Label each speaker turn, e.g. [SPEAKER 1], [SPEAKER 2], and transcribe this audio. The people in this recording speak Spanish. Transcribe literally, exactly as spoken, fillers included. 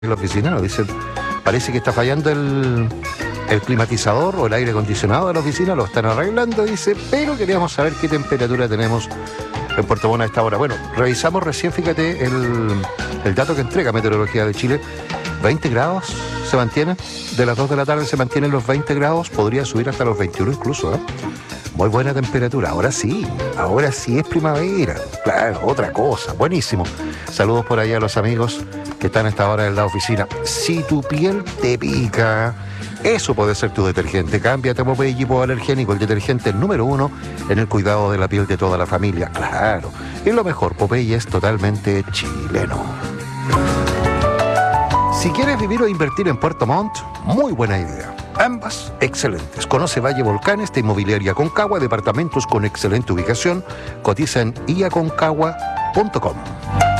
[SPEAKER 1] en la oficina, nos dicen, parece que está fallando el, el climatizador o el aire acondicionado de la oficina, lo están arreglando, dice, pero queríamos saber qué temperatura tenemos en Puerto Montt a esta hora. Bueno, revisamos recién, fíjate, el, el dato que entrega Meteorología de Chile, veinte grados se mantienen, de las dos de la tarde se mantienen los veinte grados, podría subir hasta los veintiuno incluso, ¿eh? Muy buena temperatura, ahora sí, ahora sí es primavera, claro, otra cosa, buenísimo. Saludos por ahí a los amigos que están a esta hora en la oficina. Si tu piel te pica, eso puede ser tu detergente. Cámbiate a Popeye Hipoalergénico, el detergente número uno en el cuidado de la piel de toda la familia. Claro, y lo mejor, Popeye es totalmente chileno. Si quieres vivir o invertir en Puerto Montt, muy buena idea. Ambas excelentes. Conoce Valle Volcanes de Inmobiliaria Aconcagua, departamentos con excelente ubicación. Cotiza en i a concagua punto com.